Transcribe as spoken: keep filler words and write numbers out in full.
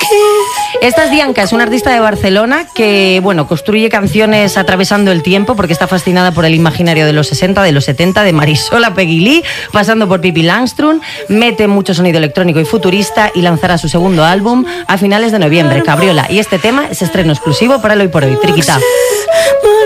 Esta es Dianca, es una artista de Barcelona que, bueno, construye canciones atravesando el tiempo porque está fascinada por el imaginario de los sesenta, de los setenta, de Marisol a Peggy Lee, pasando por Pippi Langström, mete mucho sonido electrónico y futurista y lanzará su segundo álbum a finales de noviembre, Cabriola. Y este tema es estreno exclusivo para el Hoy por Hoy. Triquita.